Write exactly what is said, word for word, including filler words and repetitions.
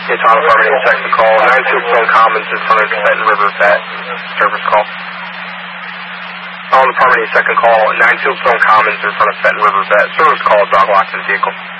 It's on Department eight, second call. nine two Stone Commons in front of Fenton River Vet. Service call. On Department eight, second call. nine two Stone Commons in front of Fenton River Vet. Service call, dog locked in vehicle.